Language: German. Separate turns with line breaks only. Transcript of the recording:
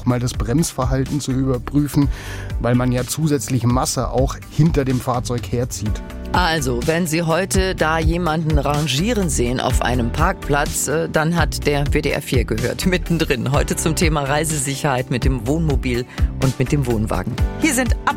auch mal das Bremsverhalten zu überprüfen, weil man ja zusätzliche Masse auch hinter dem Fahrzeug herzieht.
Also, wenn Sie heute da jemanden rangieren sehen auf einem Parkplatz, dann hat der WDR 4 gehört. Mittendrin. Heute zum Thema Reisesicherheit mit dem Wohnmobil und mit dem Wohnwagen. Hier sind